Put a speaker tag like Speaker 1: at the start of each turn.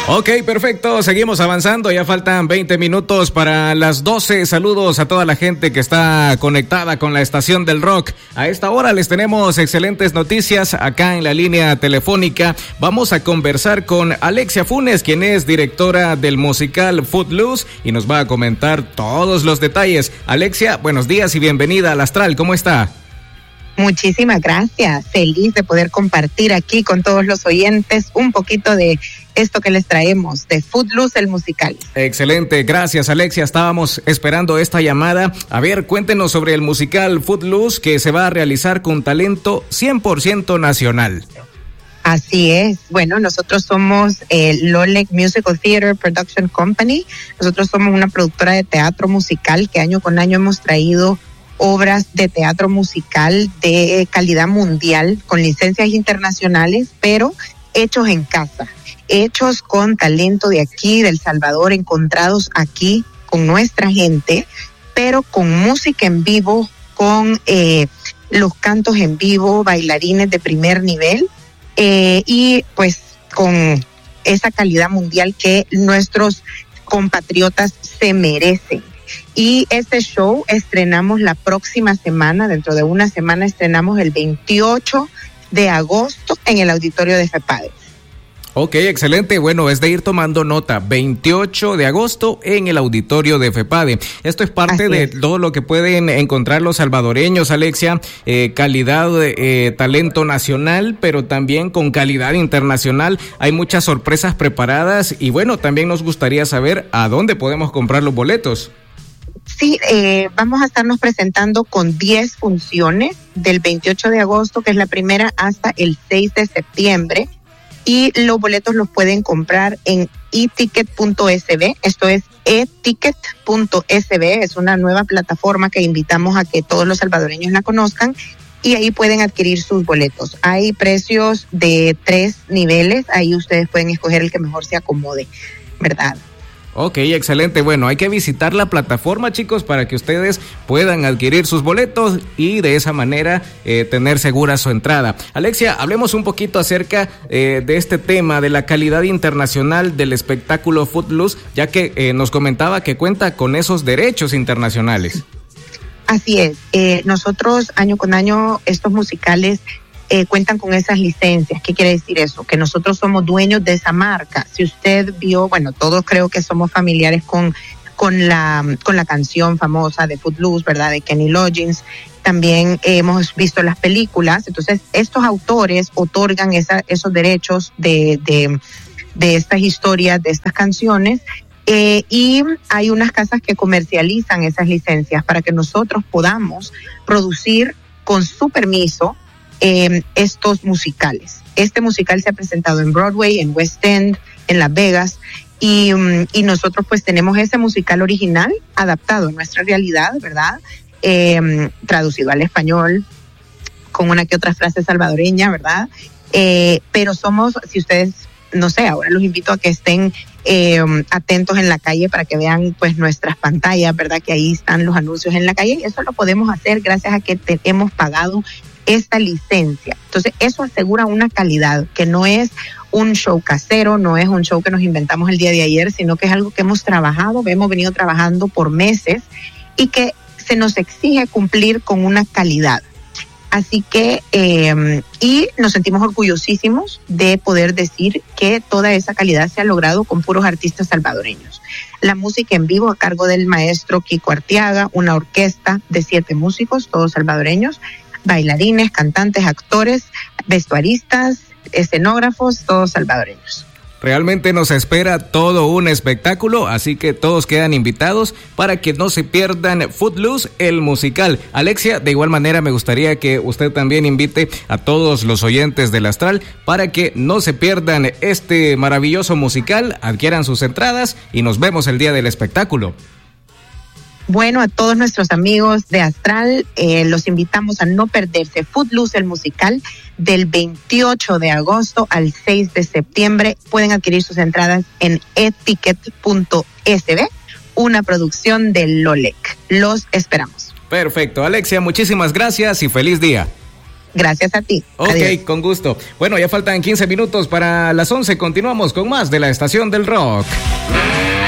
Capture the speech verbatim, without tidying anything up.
Speaker 1: Ok, perfecto, seguimos avanzando, ya faltan veinte minutos para las doce. Saludos a toda la gente que está conectada con la estación del rock. A esta hora les tenemos excelentes noticias acá en la línea telefónica. Vamos a conversar con Alexia Funes, quien es directora del musical Footloose, y nos va a comentar todos los detalles. Alexia, buenos días y bienvenida al Astral, ¿cómo está?
Speaker 2: Muchísimas gracias, feliz de poder compartir aquí con todos los oyentes un poquito de esto que les traemos de Footloose, el musical.
Speaker 1: Excelente, gracias Alexia, estábamos esperando esta llamada. A ver, cuéntenos sobre el musical Footloose que se va a realizar con talento cien por ciento nacional.
Speaker 2: Así es, bueno, nosotros somos el Lolek Musical Theater Production Company, nosotros somos una productora de teatro musical que año con año hemos traído obras de teatro musical de calidad mundial con licencias internacionales, pero hechos en casa, hechos con talento de aquí, de El Salvador, encontrados aquí con nuestra gente, pero con música en vivo, con eh, los cantos en vivo, bailarines de primer nivel eh, y pues con esa calidad mundial que nuestros compatriotas se merecen. Y este show estrenamos la próxima semana, dentro de una semana estrenamos el veintiocho de agosto en el auditorio de FEPADE.
Speaker 1: Ok, excelente. Bueno, es de ir tomando nota. veintiocho de agosto en el auditorio de FEPADE. Esto es parte Así de es. todo lo que pueden encontrar los salvadoreños, Alexia. Eh, calidad, eh, talento nacional, pero también con calidad internacional. Hay muchas sorpresas preparadas y bueno, también nos gustaría saber a dónde podemos comprar los boletos.
Speaker 2: Sí, eh, vamos a estarnos presentando con diez funciones del veintiocho de agosto, que es la primera, hasta el seis de septiembre. Y los boletos los pueden comprar en e ticket punto s b. Esto es e ticket punto s b. Es una nueva plataforma que invitamos a que todos los salvadoreños la conozcan. Y ahí pueden adquirir sus boletos. Hay precios de tres niveles. Ahí ustedes pueden escoger el que mejor se acomode, ¿verdad?
Speaker 1: Ok, excelente. Bueno, hay que visitar la plataforma, chicos, para que ustedes puedan adquirir sus boletos y de esa manera eh, tener segura su entrada. Alexia, hablemos un poquito acerca eh, de este tema de la calidad internacional del espectáculo Footloose, ya que eh, nos comentaba que cuenta con esos derechos internacionales.
Speaker 2: Así es. Eh, nosotros año con año estos musicales Eh, cuentan con esas licencias. ¿Qué quiere decir eso? Que nosotros somos dueños de esa marca. Si usted vio, bueno, todos creo que somos familiares con, con la, con la canción famosa de Footloose, ¿verdad? De Kenny Loggins. También eh, hemos visto las películas. Entonces, estos autores otorgan esa, esos derechos de, de, de estas historias, de estas canciones. Eh, y hay unas casas que comercializan esas licencias para que nosotros podamos producir con su permiso Eh, estos musicales. Este musical se ha presentado en Broadway, en West End, en Las Vegas, y, um, y nosotros pues tenemos ese musical original adaptado a nuestra realidad, ¿verdad? Eh, traducido al español, con una que otra frase salvadoreña, ¿verdad? Eh, pero somos, si ustedes, no sé, ahora los invito a que estén eh, atentos en la calle para que vean pues nuestras pantallas, ¿verdad? Que ahí están los anuncios en la calle, y eso lo podemos hacer gracias a que te, hemos pagado esta licencia. Entonces, eso asegura una calidad que no es un show casero, no es un show que nos inventamos el día de ayer, sino que es algo que hemos trabajado, hemos venido trabajando por meses y que se nos exige cumplir con una calidad. Así que, eh, y nos sentimos orgullosísimos de poder decir que toda esa calidad se ha logrado con puros artistas salvadoreños. La música en vivo a cargo del maestro Kiko Arteaga, una orquesta de siete músicos, todos salvadoreños, bailarines, cantantes, actores, vestuaristas, escenógrafos, todos salvadoreños.
Speaker 1: Realmente nos espera todo un espectáculo, así que todos quedan invitados para que no se pierdan Footloose, el musical. Alexia, de igual manera me gustaría que usted también invite a todos los oyentes del Astral para que no se pierdan este maravilloso musical, adquieran sus entradas y nos vemos el día del espectáculo.
Speaker 2: Bueno, a todos nuestros amigos de Astral, eh, los invitamos a no perderse Footloose, el musical, del veintiocho de agosto al seis de septiembre. Pueden adquirir sus entradas en e ticket punto s b, una producción de Lolek. Los esperamos.
Speaker 1: Perfecto, Alexia, muchísimas gracias y feliz día.
Speaker 2: Gracias a ti.
Speaker 1: Ok, adiós. Con gusto. Bueno, ya faltan quince minutos para las once. Continuamos con más de la Estación del Rock.